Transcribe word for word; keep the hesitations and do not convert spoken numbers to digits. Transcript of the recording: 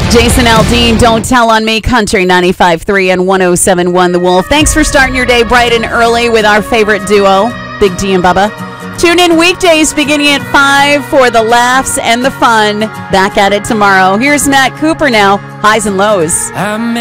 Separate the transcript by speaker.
Speaker 1: Jason Aldean, Don't Tell on Me, Country ninety-five point three and one oh seven point one The Wolf. Thanks for starting your day bright and early with our favorite duo, Big D and Bubba. Tune in weekdays beginning at five for the laughs and the fun. Back at it tomorrow. Here's Matt Cooper now, Highs and Lows.